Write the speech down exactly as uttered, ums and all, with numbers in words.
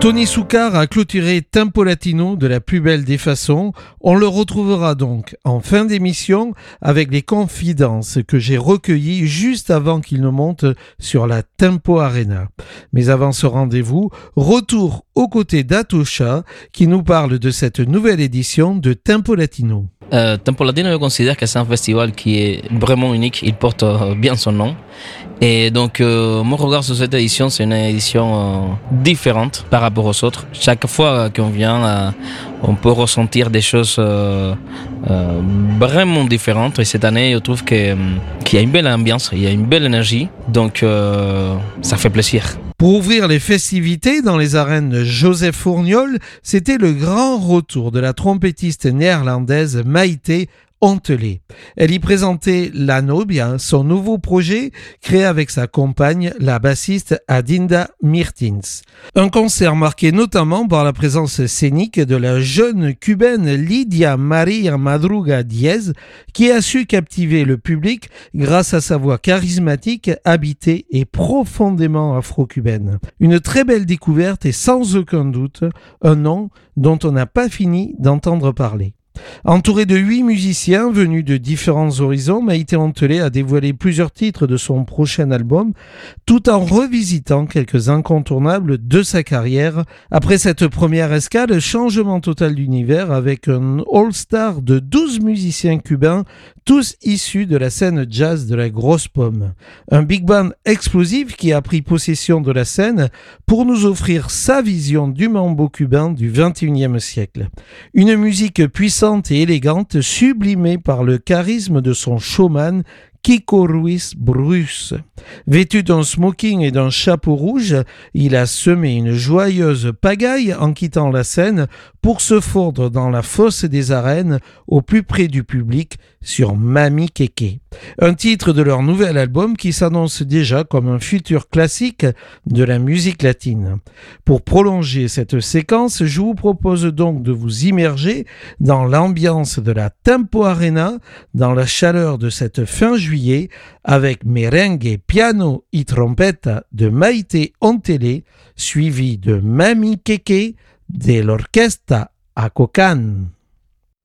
Tony Soucard a clôturé Tempo Latino de la plus belle des façons. On le retrouvera donc en fin d'émission avec les confidences que j'ai recueillies juste avant qu'il ne monte sur la Tempo Arena. Mais avant ce rendez-vous, retour aux côtés d'Atosha qui nous parle de cette nouvelle édition de Tempo Latino. Euh, Tempo Latino, je considère que c'est un festival qui est vraiment unique, il porte euh, bien son nom. Et donc, euh, mon regard sur cette édition, c'est une édition euh, différente par rapport aux autres. Chaque fois qu'on vient, euh, on peut ressentir des choses euh, euh, vraiment différentes. Et cette année, je trouve que, euh, qu'il y a une belle ambiance, il y a une belle énergie. Donc, euh, ça fait plaisir. Pour ouvrir les festivités dans les arènes Joseph Fourniol, c'était le grand retour de la trompettiste néerlandaise Maïté Ontelé. Elle y présentait La Nobia, son nouveau projet créé avec sa compagne, la bassiste Adinda Mirtins. Un concert marqué notamment par la présence scénique de la jeune cubaine Lidia Maria Madruga Diez, qui a su captiver le public grâce à sa voix charismatique, habitée et profondément afro-cubaine. Une très belle découverte et sans aucun doute, un nom dont on n'a pas fini d'entendre parler. Entourée de huit musiciens venus de différents horizons, Maïté Ontelé a dévoilé plusieurs titres de son prochain album, tout en revisitant quelques incontournables de sa carrière. Après cette première escale, changement total d'univers avec un all-star de douze musiciens cubains, tous issus de la scène jazz de la Grosse Pomme. Un big band explosif qui a pris possession de la scène pour nous offrir sa vision du mambo cubain du vingt et unième siècle. Une musique puissante et élégante, sublimée par le charisme de son showman Kiko Ruiz Bruce. Vêtu d'un smoking et d'un chapeau rouge, il a semé une joyeuse pagaille en quittant la scène pour se fondre dans la fosse des arènes au plus près du public sur Mami Keke. Un titre de leur nouvel album qui s'annonce déjà comme un futur classique de la musique latine. Pour prolonger cette séquence, je vous propose donc de vous immerger dans l'ambiance de la Tempo Arena, dans la chaleur de cette fin juillet, avec merengue, piano y trompeta de Maïté Ontelé, suivi de Mami Keke de l'orchestre Acocan.